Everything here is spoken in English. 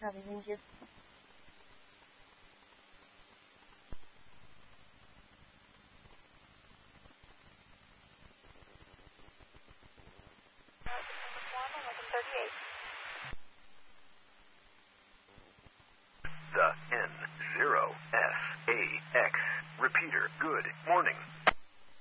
上的音节词。 The N0SAX repeater. Good morning.